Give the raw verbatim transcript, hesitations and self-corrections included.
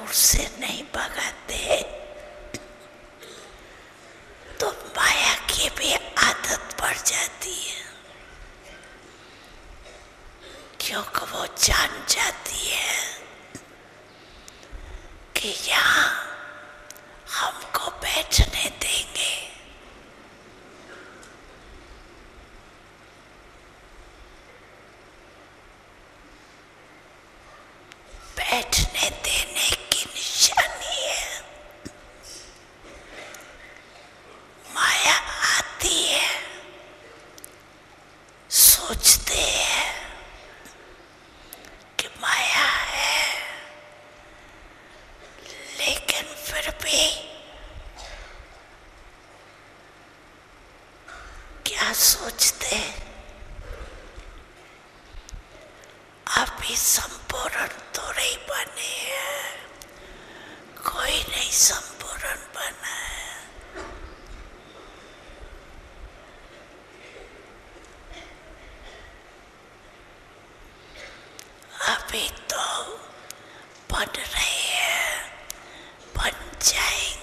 दूर से नहीं भगाते तो माया की भी आदत पड़ जाती है, क्योंकि वो जान जाती है कि यहाँ हमको बैठने देंगे। बैठने देने की निशानी है। माया आती है, सोचते हैं कि माया है, लेकिन फिर भी क्या सोचते, अभी संपूर्ण तो नहीं बने हैं, कोई नहीं संपूर्ण बना है। अभी तो बन रहे हैं, बन जाएंगे।